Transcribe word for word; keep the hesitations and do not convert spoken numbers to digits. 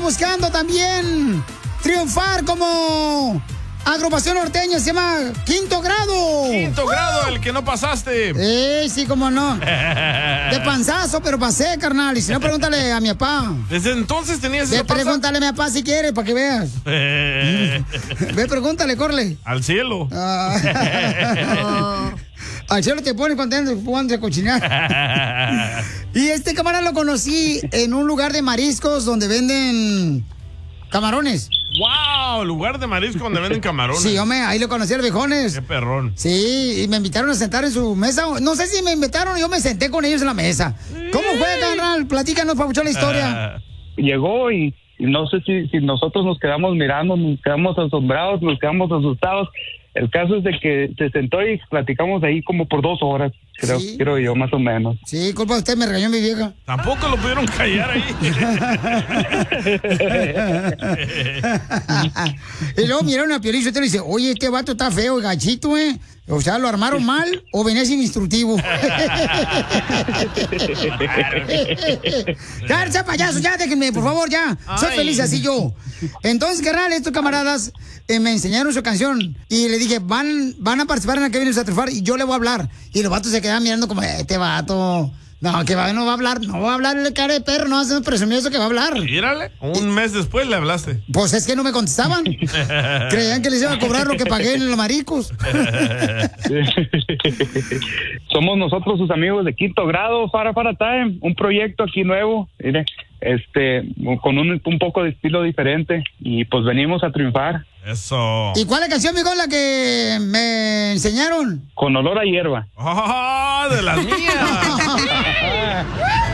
buscando también triunfar como agrupación norteña, se llama Quinto Grado. Quinto Grado, el que no pasaste. Eh, sí, cómo no. De panzazo, pero pasé, carnal. Y si no, pregúntale a mi papá. Desde entonces tenías Ve, esa panza. pregúntale a mi papá si quiere, para que veas. Ve, pregúntale, corre. Al cielo. Ah. Al cielo te pone contento cuando se cochinar. Y este camarada lo conocí en un lugar de mariscos donde venden camarones. ¡Wow! Lugar de marisco donde venden camarones. Sí, hombre, ahí lo conocí a los viejones. ¡Qué perrón! Sí, y me invitaron a sentar en su mesa. No sé si me invitaron o yo me senté con ellos en la mesa. ¿Cómo fue, carnal? Platícanos, papuchón, la historia. Llegó y, y no sé si, si nosotros nos quedamos mirando, nos quedamos asombrados, nos quedamos asustados. El caso es de que se sentó y platicamos ahí como por dos horas, creo, Sí. creo yo, más o menos. Sí, culpa de usted, me regañó mi vieja. Tampoco lo pudieron callar ahí. Y luego miraron a Piolín y le dice, oye, este vato está feo, gachito, ¿eh? O sea, ¿lo armaron mal o venía sin instructivo? Ya, ya, payaso, ya, déjenme, por favor, ya. Soy Ay. feliz así yo. Entonces, carnal, estos camaradas eh, me enseñaron su canción y le dije, van, van a participar en la que vienes a triunfar y yo le voy a hablar. Y los vatos se quedaban mirando como, este vato... No, que va, no va a hablar, no va a hablar el cara de perro, no hace presumir eso que va a hablar. Mírale, un mes después le hablaste. Pues es que no me contestaban. Creían que les iba a cobrar lo que pagué en los maricos. Somos nosotros sus amigos de Quinto Grado, Fara Fara Time, un proyecto aquí nuevo, mire, este, con un, un poco de estilo diferente y pues venimos a triunfar. Eso. ¿Y cuál es la canción, amigo, la que me enseñaron? Con olor a hierba. ¡Oh, de las mías!